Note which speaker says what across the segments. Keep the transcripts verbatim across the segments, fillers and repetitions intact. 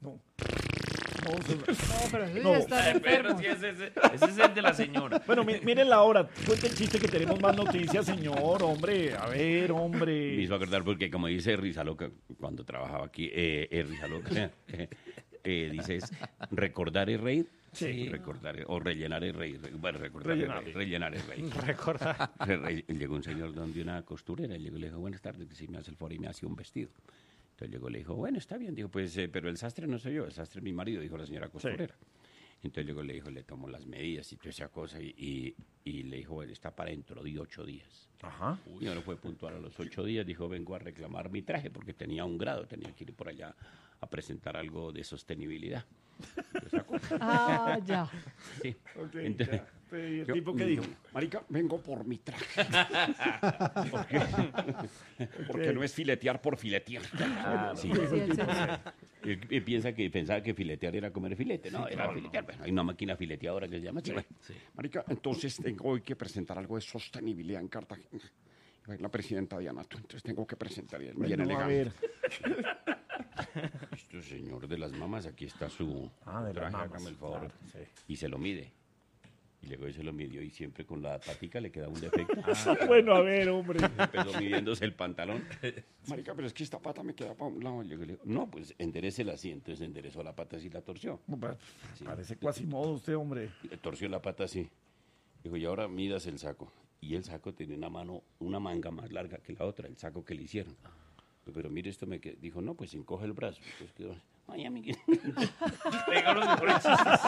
Speaker 1: No. No, se-
Speaker 2: No, pero eso
Speaker 1: No.
Speaker 2: ya está enfermo.
Speaker 3: Pero sí, ese, ese- ese es el de la señora.
Speaker 1: Bueno, mi- miren la hora. Cuente el chiste que tenemos más noticias, señor. Hombre, a ver,
Speaker 3: Me
Speaker 1: hombre.
Speaker 3: hizo acordar porque, como dice Rizaloca, cuando trabajaba aquí, eh, eh, Rizaloca, eh, eh, dice es recordar es reír.
Speaker 1: Sí.
Speaker 3: Recordar es- o rellenar es reír. Re- Bueno, recordar
Speaker 1: Rellenar.
Speaker 3: es reír. Rellenar es reír.
Speaker 2: Recordar.
Speaker 3: Re- re- Llegó un señor donde una costurera, llegó y le dijo, buenas tardes, que si me hace el favor y me hace un vestido. Entonces llegó y le dijo, bueno, está bien. Dijo, pues, eh, pero el sastre no soy yo, el sastre es mi marido, dijo la señora costurera. Entonces llegó y le dijo, le tomó las medidas y toda esa cosa y, y, y le dijo, bueno, está para dentro de ocho días.
Speaker 1: Ajá.
Speaker 3: Uy, no fue puntual a los ocho días, dijo, vengo a reclamar mi traje porque tenía un grado, tenía que ir por allá a presentar algo de sostenibilidad. Entonces, esa cosa,
Speaker 2: Ah, ya.
Speaker 3: sí.
Speaker 1: Ok,
Speaker 3: Entonces,
Speaker 1: ya. ¿Y el
Speaker 3: yo-
Speaker 1: tipo qué dijo?
Speaker 3: Marica, vengo por mi traje. porque, porque no es filetear por filetear. Sí.
Speaker 2: Sí, el señor.
Speaker 3: Él, él piensa que pensaba que filetear era comer filete, no, era filetear. Bueno, hay una máquina fileteadora que se llama así. Bueno,
Speaker 4: Marica, entonces tengo hoy que presentar algo de sostenibilidad en Cartagena. Va a ir la presidenta Diana, tú, entonces tengo que presentar y es bien
Speaker 1: Bueno, a
Speaker 4: elegante.
Speaker 1: ver.
Speaker 3: Este señor de las mamas, aquí está su
Speaker 1: Ah, de las
Speaker 3: traje,
Speaker 1: mamas,
Speaker 3: hágame el favor.
Speaker 1: claro, sí.
Speaker 3: Y se lo mide. Y luego se lo midió y siempre con la patica le queda un defecto.
Speaker 1: Bueno, a ver, hombre.
Speaker 3: Empezó midiéndose el pantalón.
Speaker 4: Marica, pero es que esta pata me queda para un lado.
Speaker 3: Yo le digo, no, pues enderécela así. Entonces enderezó la pata así y la torció. Sí.
Speaker 1: Parece Quasimodo usted, hombre.
Speaker 3: Le torció la pata así. Dijo, y ahora midas el saco. Y el saco tenía una mano, una manga más larga que la otra, el saco que le hicieron. Pero mire, esto me quedó. Dijo, no, pues encoge el brazo. Entonces quedó, ay, amiguito. Pegó los mejores chistes.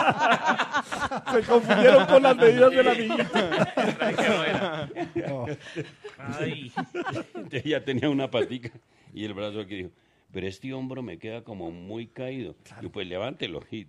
Speaker 1: Se confundieron con las medidas de la niña.
Speaker 3: Traje que no era. Ay. Entonces ya tenía una patica y el brazo aquí dijo, pero este hombro me queda como muy caído. Y pues levántelo. Y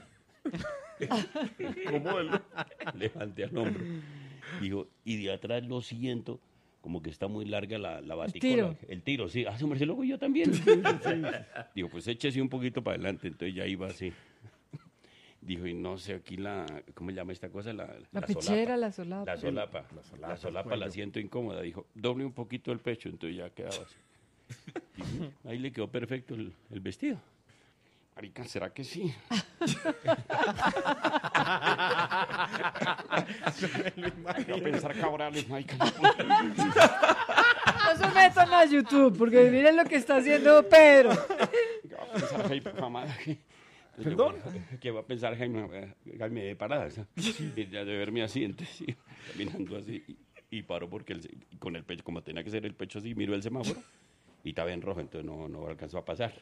Speaker 1: ¿Cómo él?
Speaker 3: levanté al hombro. Dijo, y de atrás lo siento como que está muy larga la, la baticola.
Speaker 2: tiro.
Speaker 3: El tiro, sí. Ah, su merced, luego yo también. Digo, pues échese un poquito para adelante. Entonces ya iba así. Dijo, y no sé, aquí la, ¿cómo se llama esta cosa? La,
Speaker 2: La
Speaker 3: la
Speaker 2: pechera,
Speaker 3: solapa.
Speaker 2: la solapa.
Speaker 3: La solapa. La solapa, la siento incómoda. Dijo, doble un poquito el pecho. Entonces ya quedaba así. Dijo, ahí le quedó perfecto el, el vestido.
Speaker 4: Marica, ¿será que sí? Voy a pensar cabrales, marica.
Speaker 2: No se metan a YouTube, porque miren lo que está haciendo Pedro.
Speaker 4: ¿Qué va a pensar Jaime, mamá?
Speaker 1: ¿Perdón?
Speaker 3: ¿Qué va a pensar Jaime, Jaime de parada? ¿sabes? Y ya de verme así, entonces, sí, caminando así. Y, y paró porque el, con el pecho, como tenía que ser el pecho así, miró el semáforo y estaba en rojo, entonces no, no alcanzó a pasar.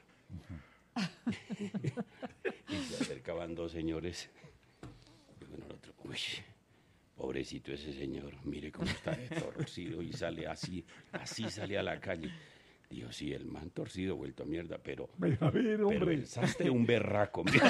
Speaker 3: Y se acercaban dos señores. Y bueno, el otro, uy, pobrecito ese señor, mire cómo está de torcido y sale así, así sale a la calle. Digo, sí, el man torcido, vuelto a mierda, pero,
Speaker 1: A ver,
Speaker 3: pero
Speaker 1: hombre.
Speaker 3: el sastre un berraco. mire.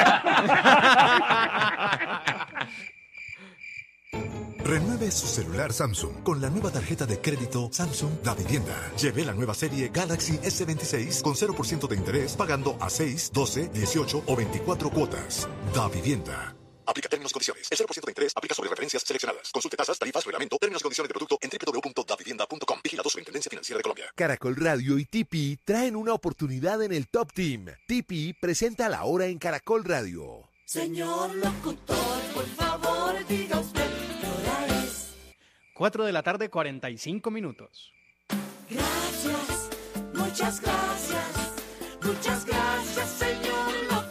Speaker 5: Renueve su celular Samsung con la nueva tarjeta de crédito Samsung Da Vivienda. Lleve la nueva serie Galaxy S veintiséis con cero por ciento de interés pagando a seis, doce, dieciocho o veinticuatro cuotas. Da Vivienda. Aplica términos y condiciones. El cero por ciento de interés aplica sobre referencias seleccionadas. Consulte tasas, tarifas, reglamento, términos y condiciones de producto en doble u doble u doble u punto da vivienda punto com. Vigilado Superintendencia Financiera de Colombia.
Speaker 6: Caracol Radio y T P I traen una oportunidad en el Top Team. T P I presenta La Hora en Caracol Radio.
Speaker 7: Señor locutor, por favor, diga usted qué hora es.
Speaker 8: cuatro de la tarde, cuarenta y cinco minutos.
Speaker 7: Gracias, muchas gracias, muchas gracias, señor locutor.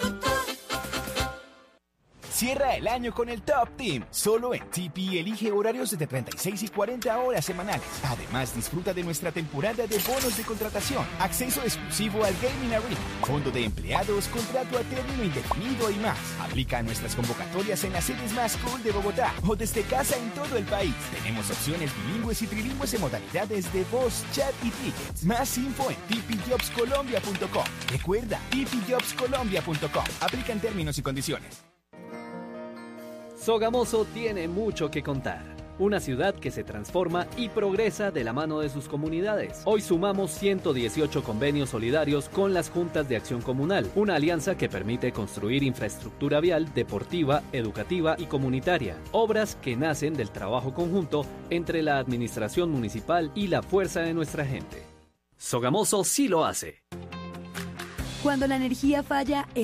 Speaker 9: Cierra el año con el Top Team. Solo en T P I elige horarios de treinta y seis y cuarenta horas semanales. Además, disfruta de nuestra temporada de bonos de contratación, acceso exclusivo al Gaming Arena, fondo de empleados, contrato a término indefinido y más. Aplica a nuestras convocatorias en las sedes más cool de Bogotá o desde casa en todo el país. Tenemos opciones bilingües y trilingües en modalidades de voz, chat y tickets. Más info en t p jobs colombia punto com. Recuerda, t p jobs colombia punto com. Aplican términos y condiciones.
Speaker 10: Sogamoso tiene mucho que contar. Una ciudad que se transforma y progresa de la mano de sus comunidades. Hoy sumamos ciento dieciocho convenios solidarios con las juntas de acción comunal, una alianza que permite construir infraestructura vial, deportiva, educativa y comunitaria. Obras que nacen del trabajo conjunto entre la administración municipal y la fuerza de nuestra gente. Sogamoso sí lo hace.
Speaker 11: Cuando la energía falla,